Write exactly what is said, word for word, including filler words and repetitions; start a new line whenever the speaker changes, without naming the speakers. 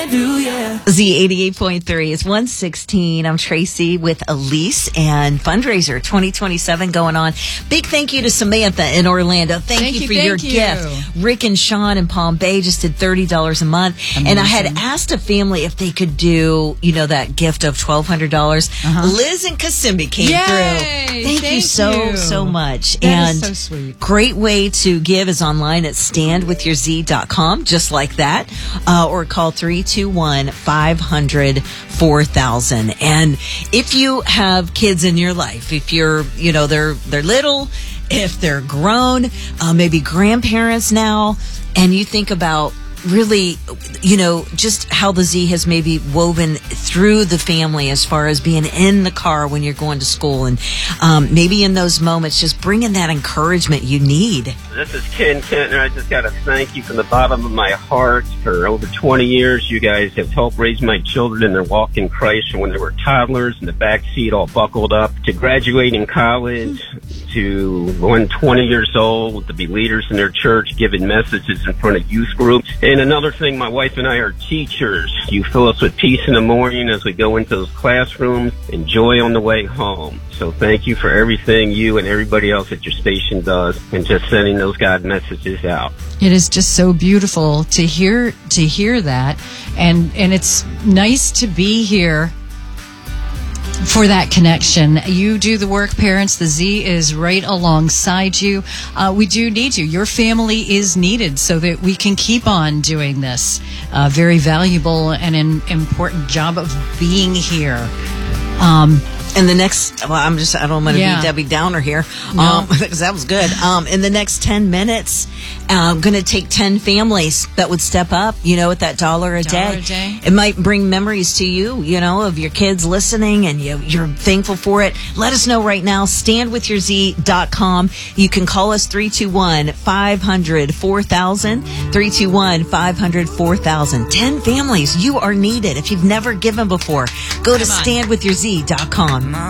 Z eighty-eight point three is one sixteen. I'm Tracy with Elise and fundraiser twenty twenty-seven going on. Big thank you to Samantha in Orlando. Thank,
Thank
you
you,
for
thank
your
you.
gift. Rick and Sean in Palm Bay just did thirty dollars a month.
Amazing.
And I had asked a family if they could do, you know, that gift of twelve hundred dollars. Uh-huh. Liz and Kissimmee came
Yay!
through. Thank,
Thank
you so,
you.
so much.
That
and
is so sweet.
Great way to give is online at stand with your z dot com, just like that, uh, or call three two one, five hundred, four thousand. And if you have kids in your life, if you're, you know, they're they're little, if they're grown, uh, maybe grandparents now, and you think about really, you know, just how the Z has maybe woven through the family as far as being in the car when you're going to school, and um, maybe in those moments just bringing that encouragement you need.
This is Ken Kentner. I just got to thank you from the bottom of my heart. For over twenty years, you guys have helped raise my children in their walk in Christ from when they were toddlers in the back seat all buckled up to graduating college, to when twenty years old to be leaders in their church, giving messages in front of youth groups. And another thing, my wife and I are teachers. You fill us with peace in the morning as we go into those classrooms and joy on the way home. So thank you for everything you and everybody else at your station does, and just sending those God messages out.
It is just so beautiful to hear to hear that, and and it's nice to be here for that connection. You do the work, parents. The Z is right alongside you. Uh, we do need you. Your family is needed so that we can keep on doing this uh, very valuable and an important job of being here. Um,
In the next, well, I'm just, I don't want to
Yeah.
be Debbie Downer here,
No.
um, because that was good. Um, in the next ten minutes, I'm going to take ten families that would step up, you know, at that dollar a,
Dollar
day.
a day.
It might bring memories to you, you know, of your kids listening, and you, you're thankful for it. Let us know right now, stand with your z dot com. You can call us three two one, five hundred, four thousand, three two one, five hundred, four thousand. ten families, you are needed. If you've never given before, go to
Come on.
stand with your z dot com.